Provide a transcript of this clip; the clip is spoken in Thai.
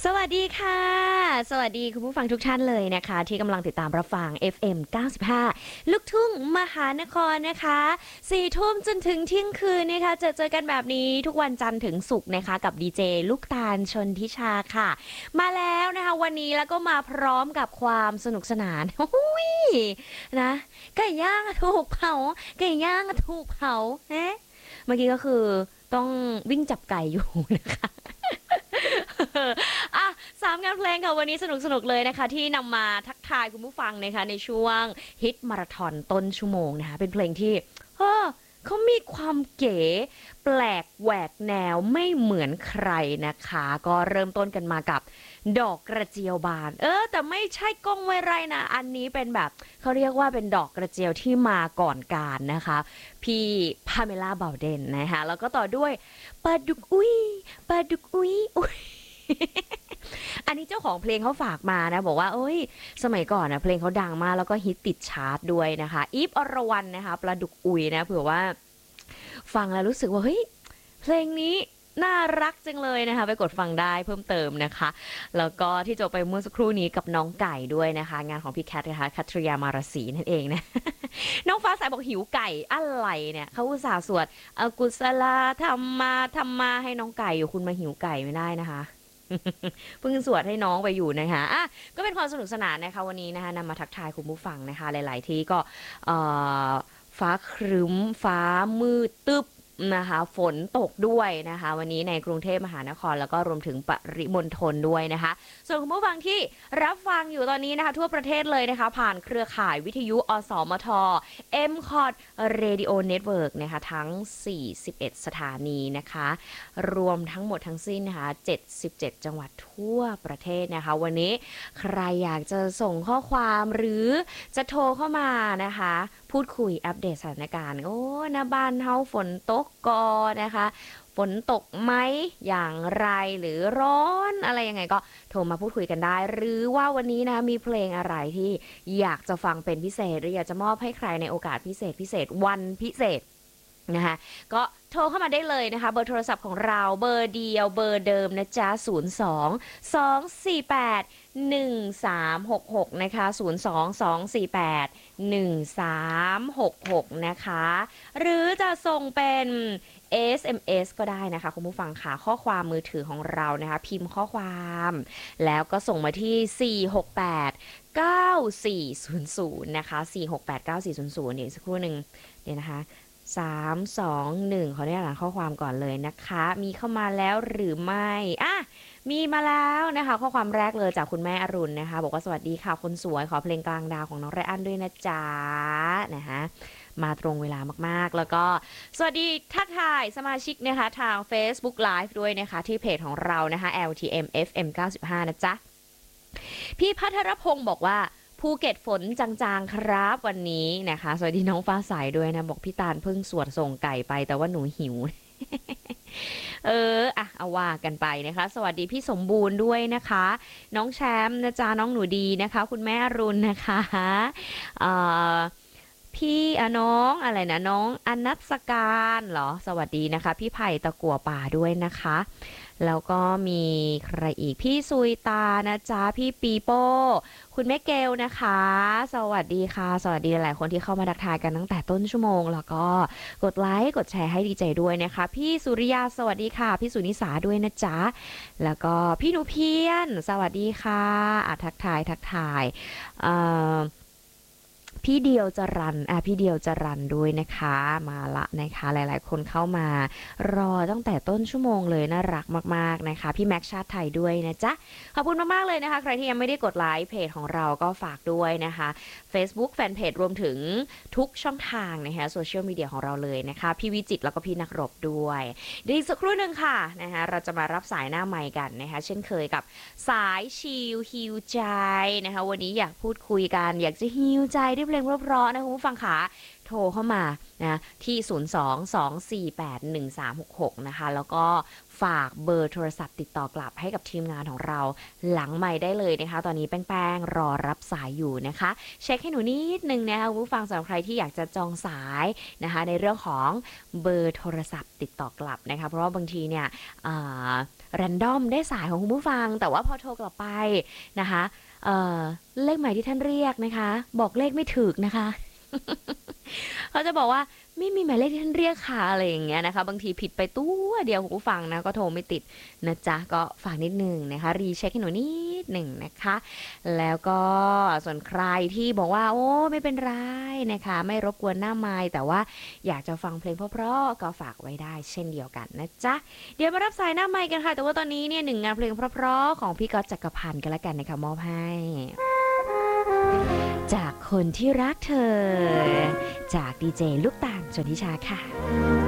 สวัสดีค่ะสวัสดีคุณผู้ฟังทุกท่านเลยนะคะที่กำลังติดตามรับฟัง FM 95ลูกทุ่งมหานครนะคะ4 ทุ่มจนถึงเที่ยงคืนนะคะเจอกันแบบนี้ทุกวันจันทร์ถึงศุกร์นะคะกับดีเจลูกตาลชนทิชาค่ะมาแล้วนะคะวันนี้แล้วก็มาพร้อมกับความสนุกสนานโอ้ยนะไก่ย่างถูกเผาไก่ย่างถูกเผาเมื่อกี้ก็คือต้องวิ่งจับไก่อยู่นะคะ อ่ะ3 งานเพลงค่ะวันนี้สนุกเลยนะคะที่นำมาทักทายคุณผู้ฟังนะคะในช่วงฮิตมาราธอนต้นชั่วโมงนะคะเป็นเพลงที่เออเขามีความเก๋แปลกแหวกแนวไม่เหมือนใครนะคะก็เริ่มต้นกันมากับดอกกระเจียวบานแต่ไม่ใช่ก้องไวไร่นะอันนี้เป็นแบบเขาเรียกว่าเป็นดอกกระเจียวที่มาก่อนการนะคะพี่พาเมล่าเบาเดนนะคะแล้วก็ต่อด้วยปลาดุกอุ้ยปลาดุกอุ้ยอุ้ย อันนี้เจ้าของเพลงเขาฝากมานะบอกว่าเอ้ยสมัยก่อนนะเพลงเขาดังมากแล้วก็ฮิตติดชาร์ตด้วยนะคะอีฟอรวรรณนะคะปลาดุกอุยนะเผื่อว่าฟังแล้วรู้สึกว่าเฮ้ยเพลงนี้น่ารักจังเลยนะคะไปกดฟังได้เพิ่มเติมนะคะแล้วก็ที่จบไปเมื่อสักครู่นี้กับน้องไก่ด้วยนะคะงานของพี่แคทนะคะคัทริยามารสีนั่นเองนะ น้องฟ้าสายบอกหิวไก่อะไรเนี่ยเขาอุตส่าห์สวดอกุศลาธรรมาให้น้องไก่อยู่คุณมาหิวไก่ไม่ได้นะคะ เพิ่งสวดให้น้องไปอยู่นะคะก็เป็นความสนุกสนานนะคะวันนี้นะคะนำมาทักทายคุณผู้ฟังนะคะหลายๆที่ก็ฟ้าครึ้มฟ้ามืดตึบนะคะฝนตกด้วยนะคะวันนี้ในกรุงเทพมหานครแล้วก็รวมถึงปริมณฑลด้วยนะคะส่วนคุณผู้ฟังที่รับฟังอยู่ตอนนี้นะคะทั่วประเทศเลยนะคะผ่านเครือข่ายวิทยุอสมท MCOT Radio Network นะคะทั้ง41สถานีนะคะรวมทั้งหมดทั้งสิ้นนะคะ77จังหวัดทั่วประเทศนะคะวันนี้ใครอยากจะส่งข้อความหรือจะโทรเข้ามานะคะพูดคุยอัปเดตสถานการณ์โอ้นะบ้านเฮาฝนตกกอนะคะฝนตกไหมอย่างไรหรือร้อนอะไรยังไงก็โทรมาพูดคุยกันได้หรือว่าวันนี้นะมีเพลงอะไรที่อยากจะฟังเป็นพิเศษหรืออยากจะมอบให้ใครในโอกาสพิเศษวันพิเศษนะคะก็โทรเข้ามาได้เลยนะคะเบอร์โทรศัพท์ของเราเบอร์เดียวเบอร์เดิมนะจ๊ะ02-248-1366นะคะ02-248-1366นะคะหรือจะส่งเป็น SMS ก็ได้นะคะคุณผู้ฟังค่ะข้อความมือถือของเรานะคะพิมพ์ข้อความแล้วก็ส่งมาที่468 9400นะคะ468 9400เดี๋ยวสักครู่หนึ่งเดี๋ยวนะคะ321ขออนุญาตอ่านข้อความก่อนเลยนะคะมีเข้ามาแล้วหรือไม่มีมาแล้วนะคะข้อความแรกเลยจากคุณแม่อรุณนะคะบอกว่าสวัสดีค่ะคนสวยขอเพลงกลางดาวของน้องไรอันด้วยนะจ๊ะนะคะมาตรงเวลามากๆแล้วก็สวัสดีทักทายสมาชิกนะคะทาง Facebook Live ด้วยนะคะที่เพจของเรานะคะ LTM FM 95นะจ๊ะพี่พัทรพงศ์บอกว่าภูเก็ตฝนจางๆครับวันนี้นะคะสวัสดีน้องฟ้าใสด้วยนะบอกพี่ตาลเพิ่งสวดส่งไก่ไปแต่ว่าหนูหิว เอาว่ากันไปนะคะสวัสดีพี่สมบูรณ์ด้วยนะคะน้องแชมป์นะจ๊ะน้องหนูดีนะคะคุณแม่อรุณนะคะพี่น้องอะไรนะน้องอนัสการเหรอสวัสดีนะคะพี่ไผ่ตะกั่วป่าด้วยนะคะแล้วก็มีใครอีกพี่ซุยตานะจ๊ะพี่ปีโป้คุณแม่เกลนะคะสวัสดีค่ะสวัสดีหลายคนที่เข้ามาทักทายกันตั้งแต่ต้นชั่วโมงแล้วก็กดไลค์กดแชร์ให้ดีใจด้วยนะคะพี่สุริยาสวัสดีค่ะพี่สุนิสาด้วยนะจ๊ะแล้วก็พี่หนูเพียนสวัสดีค่ะทักทายพี่เดียวจรันพี่เดียวจรันด้วยนะคะมาละนะคะหลายๆคนเข้ามารอตั้งแต่ต้นชั่วโมงเลยน่ารักมากๆนะคะพี่แม็กชาติไทยด้วยนะจ๊ะขอบคุณมากๆเลยนะคะใครที่ยังไม่ได้กดไลค์เพจของเราก็ฝากด้วยนะคะ Facebook Fanpage รวมถึงทุกช่องทางนะคะโซเชียลมีเดียของเราเลยนะคะพี่วิจิตรแล้วก็พี่นักรบด้วยดีสักครู่หนึ่งค่ะนะคะเราจะมารับสายหน้าไมค์กันนะคะเช่นเคยกับสายชิลฮิวใจนะคะวันนี้อยากพูดคุยกันอยากจะฮิวใจด้วยเพลงเพราะๆนะคุณผู้ฟังค่ะโทรเข้ามานะที่02-248-1366นะคะแล้วก็ฝากเบอร์โทรศัพท์ติดต่อกลับให้กับทีมงานของเราหลังไมค์ได้เลยนะคะตอนนี้แป้งรอรับสายอยู่นะคะเช็คให้หนูนิดนึงนะคะคุณผู้ฟังสำหรับใครที่อยากจะจองสายนะคะในเรื่องของเบอร์โทรศัพท์ติดต่อกลับนะคะเพราะว่าบางทีเนี่ยแรนดอมได้สายของคุณผู้ฟังแต่ว่าพอโทรกลับไปนะคะเอ่อเลขหมายที่ท่านเรียกนะคะบอกเลขไม่ถูกนะคะ เขาจะบอกว่าไม่มีหมายเลขที่ท่านเรียกค่ะอะไรอย่างเงี้ยนะคะบางทีผิดไปตัวเดียวคุณผู้ฟังนะก็โทรไม่ติดนะจ๊ะก็ฝากนิดนึงนะคะรีเช็คให้หนูนิดหนึ่งนะคะแล้วก็ส่วนใครที่บอกว่าโอ้ไม่เป็นไรนะคะไม่รบกวนหน้าไมค์แต่ว่าอยากจะฟังเพลงเพราะๆก็ฝากไว้ได้เช่นเดียวกันนะจ๊ะเดี๋ยวมารับสายหน้าไมค์กันค่ะแต่ว่าตอนนี้เนี่ยหนึ่งงานเพลงเพราะๆของพี่ก๊อตจักรพันธ์กันละกันนะคะมอบให้จากคนที่รักเธอจากดีเจลูกตาลชนทิชาค่ะ